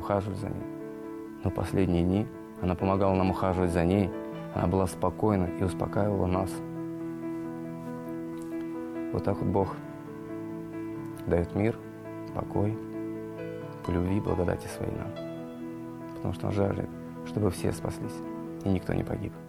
ухаживать за ней. Но последние дни она помогала нам ухаживать за ней, она была спокойна и успокаивала нас. Вот так вот Бог дает мир, покой, по любви и благодати своей нам. Потому что Он жаждет, чтобы все спаслись, и никто не погиб.